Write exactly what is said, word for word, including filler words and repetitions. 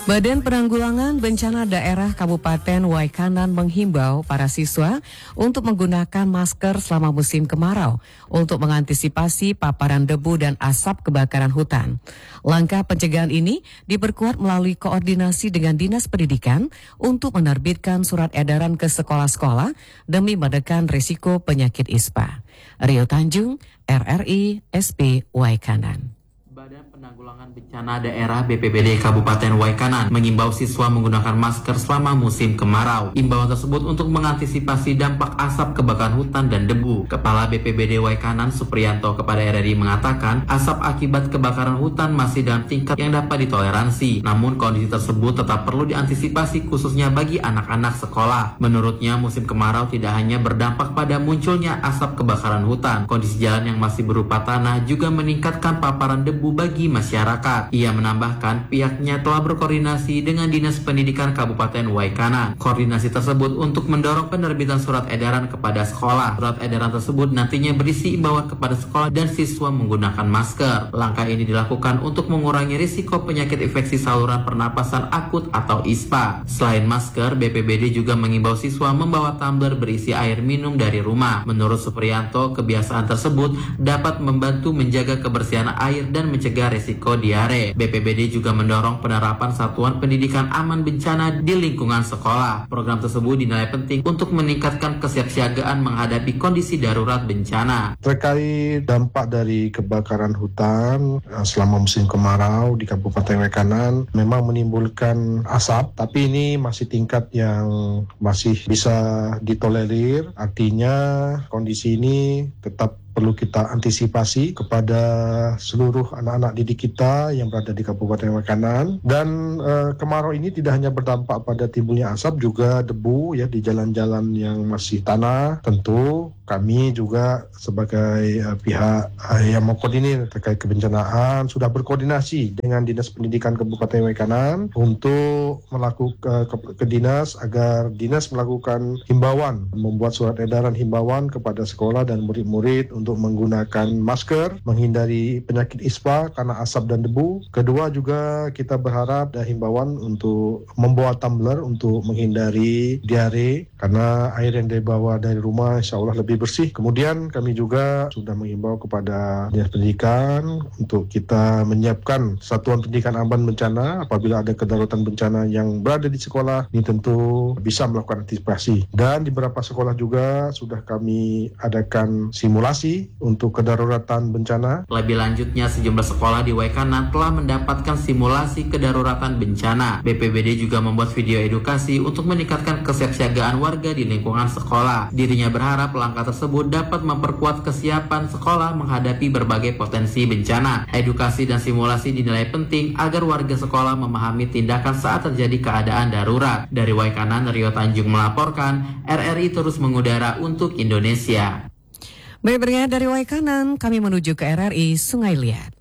Badan Penanggulangan Bencana Daerah Kabupaten Waikanan menghimbau para siswa untuk menggunakan masker selama musim kemarau untuk mengantisipasi paparan debu dan asap kebakaran hutan. Langkah pencegahan ini diperkuat melalui koordinasi dengan Dinas Pendidikan untuk menerbitkan surat edaran ke sekolah-sekolah demi menekan risiko penyakit ispa. Rio Tanjung, R R I S P Waikanan. Badan Penanggulangan Bencana Daerah B P B D Kabupaten Waikanan mengimbau siswa menggunakan masker selama musim kemarau. Imbauan tersebut untuk mengantisipasi dampak asap kebakaran hutan dan debu. Kepala B P B D Waikanan Supriyanto kepada R R I mengatakan asap akibat kebakaran hutan masih dalam tingkat yang dapat ditoleransi. Namun kondisi tersebut tetap perlu diantisipasi khususnya bagi anak-anak sekolah. Menurutnya musim kemarau tidak hanya berdampak pada munculnya asap kebakaran hutan. Kondisi jalan yang masih berupa tanah juga meningkatkan paparan debu bagi masyarakat. Ia menambahkan pihaknya telah berkoordinasi dengan Dinas Pendidikan Kabupaten Waikanan. Koordinasi tersebut untuk mendorong penerbitan surat edaran kepada sekolah. Surat edaran tersebut nantinya berisi imbauan kepada sekolah dan siswa menggunakan masker. Langkah ini dilakukan untuk mengurangi risiko penyakit infeksi saluran pernapasan akut atau ispa. Selain masker, B P B D juga mengimbau siswa membawa tumbler berisi air minum dari rumah. Menurut Supriyanto, kebiasaan tersebut dapat membantu menjaga kebersihan air dan mencegah risiko diare. B P B D juga mendorong penerapan satuan pendidikan aman bencana di lingkungan sekolah. Program tersebut dinilai penting untuk meningkatkan kesiapsiagaan menghadapi kondisi darurat bencana. Terkait dampak dari kebakaran hutan selama musim kemarau di Kabupaten Waikanan memang menimbulkan asap, tapi ini masih tingkat yang masih bisa ditolerir. Artinya kondisi ini tetap perlu kita antisipasi kepada seluruh anak-anak didik kita yang berada di Kabupaten Waikanan. Dan e, kemarau ini tidak hanya berdampak pada timbulnya asap, juga debu ya di jalan-jalan yang masih tanah. Tentu kami juga sebagai e, pihak e, yang mengkoordinir terkait kebencanaan sudah berkoordinasi dengan Dinas Pendidikan Kabupaten Waikanan untuk melakukan ke, ke dinas agar dinas melakukan himbauan, membuat surat edaran himbauan kepada sekolah dan murid-murid untuk menggunakan masker, menghindari penyakit ispa karena asap dan debu. Kedua juga kita berharap ada himbauan untuk membawa tumbler untuk menghindari diare karena air yang dibawa dari rumah insya Allah lebih bersih. Kemudian kami juga sudah menghimbau kepada Dinas Pendidikan untuk kita menyiapkan satuan pendidikan aman bencana apabila ada kedaruratan bencana yang berada di sekolah. Ini tentu bisa melakukan antisipasi. Dan di beberapa sekolah juga sudah kami adakan simulasi untuk kedaruratan bencana. Lebih lanjutnya, sejumlah sekolah di Waikanan telah mendapatkan simulasi kedaruratan bencana. B P B D juga membuat video edukasi untuk meningkatkan kesiapsiagaan warga di lingkungan sekolah. Dirinya berharap langkah tersebut dapat memperkuat kesiapan sekolah menghadapi berbagai potensi bencana. Edukasi dan simulasi dinilai penting agar warga sekolah memahami tindakan saat terjadi keadaan darurat. Dari Waikanan, Rio Tanjung melaporkan, R R I terus mengudara untuk Indonesia. Baik, dari Waikanan, kami menuju ke R R I Sungai Liat.